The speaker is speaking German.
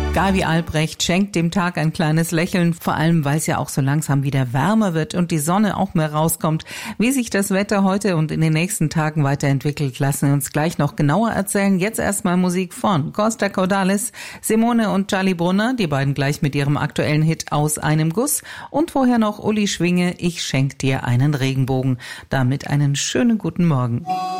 Gaby Albrecht schenkt dem Tag ein kleines Lächeln, vor allem weil es ja auch so langsam wieder wärmer wird und die Sonne auch mehr rauskommt. Wie sich das Wetter heute und in den nächsten Tagen weiterentwickelt, lassen wir uns gleich noch genauer erzählen. Jetzt erstmal Musik von Costa Cordalis, Simone und Charlie Brunner, die beiden gleich mit ihrem aktuellen Hit Aus einem Guss, und vorher noch Uli Schwinge, Ich schenk dir einen Regenbogen. Damit einen schönen guten Morgen.